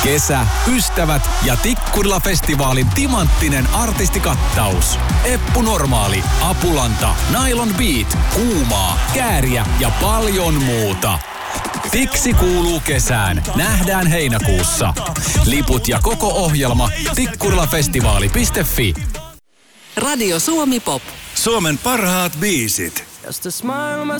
Kesä, ystävät ja Tikkurila-festivaalin timanttinen artistikattaus. Eppu Normaali, Apulanta, Nylon Beat, Kuumaa, Kääriä ja paljon muuta. Tiksi kuuluu kesään. Nähdään heinäkuussa. Liput ja koko ohjelma tikkurilafestivaali.fi. Radio Suomi Pop. Suomen parhaat biisit.